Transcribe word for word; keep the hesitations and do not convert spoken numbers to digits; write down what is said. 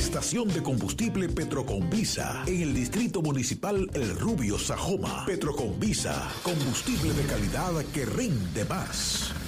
estación de combustible Petroconvisa en el Distrito Municipal El Rubio, Sajoma. Petroconvisa, combustible de calidad que rinde más.